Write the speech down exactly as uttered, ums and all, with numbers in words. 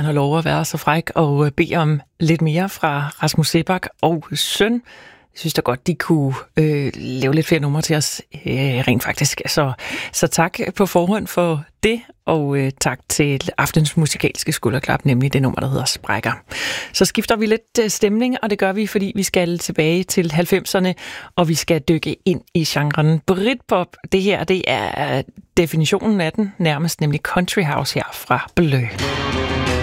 have lov at være så fræk og bede om lidt mere fra Rasmus Seebach og søn. Jeg synes da godt, de kunne øh, lave lidt flere numre til os, øh, rent faktisk. Så, så tak på forhånd for det, og øh, tak til aftens musikalske skulderklap, nemlig det nummer, der hedder Sprækker. Så skifter vi lidt øh, stemning, og det gør vi, fordi vi skal tilbage til halvfemserne, og vi skal dykke ind i genren Britpop. Det her, det er definitionen af den, nærmest nemlig Country House her fra Bleu.